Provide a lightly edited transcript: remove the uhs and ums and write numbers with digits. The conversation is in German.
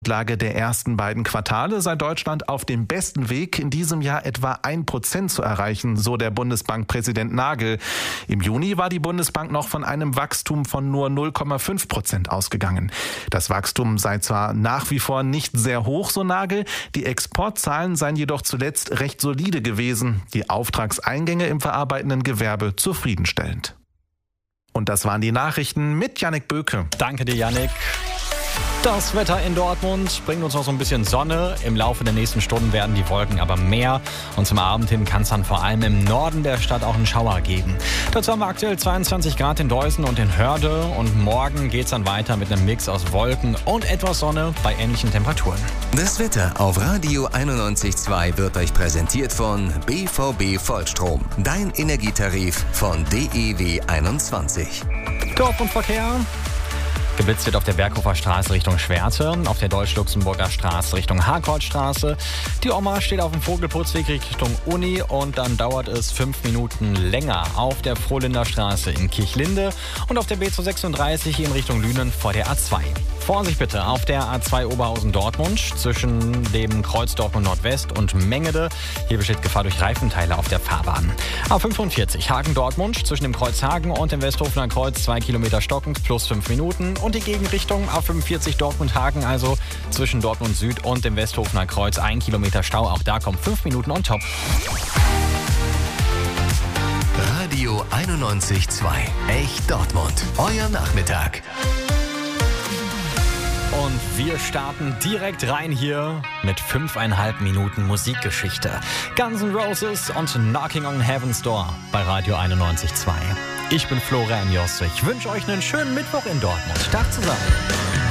Lage der ersten beiden Quartale sei Deutschland auf dem besten Weg, in diesem Jahr etwa 1% zu erreichen, so der Bundesbankpräsident Nagel. Im Juni war die Bundesbank noch von einem Wachstum von nur 0,5% ausgegangen. Das Wachstum sei zwar nach wie vor nicht sehr hoch, so Nagel, die Exportzahlen seien jedoch zuletzt recht solide gewesen, die Auftragseingänge im verarbeitenden Gewerbe zufriedenstellend. Und das waren die Nachrichten mit Jannik Böke. Danke dir, Jannik. Das Wetter in Dortmund bringt uns noch so ein bisschen Sonne. Im Laufe der nächsten Stunden werden die Wolken aber mehr. Und zum Abend hin kann es dann vor allem im Norden der Stadt auch einen Schauer geben. Dazu haben wir aktuell 22 Grad in Deusen und in Hörde. Und morgen geht es dann weiter mit einem Mix aus Wolken und etwas Sonne bei ähnlichen Temperaturen. Das Wetter auf Radio 91.2 wird euch präsentiert von BVB Vollstrom. Dein Energietarif von DEW 21. Dortmund-Verkehr. Geblitzt wird auf der Berghofer Straße Richtung Schwerte, auf der Deutsch-Luxemburger Straße Richtung Harkortstraße. Die Oma steht auf dem Vogelputzweg Richtung Uni und dann dauert es 5 Minuten länger auf der Frohlinder Straße in Kirchlinde und auf der B236 in Richtung Lünen vor der A2. Vorsicht bitte auf der A2 Oberhausen-Dortmund zwischen dem Kreuz Dortmund Nordwest und Mengede. Hier besteht Gefahr durch Reifenteile auf der Fahrbahn. A45 Hagen-Dortmund zwischen dem Kreuz Hagen und dem Westhofener Kreuz 2 Kilometer stockend plus 5 Minuten. Und die Gegenrichtung A45 Dortmund-Hagen, also zwischen Dortmund Süd und dem Westhofener Kreuz 1 Kilometer Stau. Auch da kommen 5 Minuten on top. Radio 91.2. Echt Dortmund. Euer Nachmittag. Und wir starten direkt rein hier mit 5,5 Minuten Musikgeschichte. Guns N' Roses und Knocking on Heaven's Door bei Radio 91.2. Ich bin Florian Jost. Ich wünsche euch einen schönen Mittwoch in Dortmund. Tag zusammen.